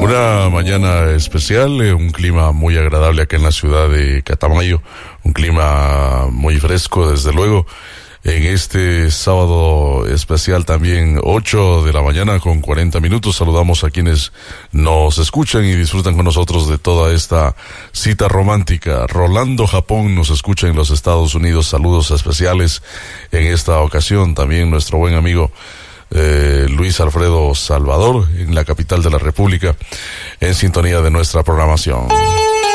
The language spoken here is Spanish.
Una mañana especial, un clima muy agradable acá en la ciudad de Catamayo, un clima muy fresco desde luego. En este sábado especial también 8 de la mañana con 40 minutos. Saludamos a quienes nos escuchan y disfrutan con nosotros de toda esta cita romántica. Rolando Japón nos escucha en los Estados Unidos. Saludos especiales en esta ocasión. También nuestro buen amigo Luis Alfredo Salvador en la capital de la República, en sintonía de nuestra programación.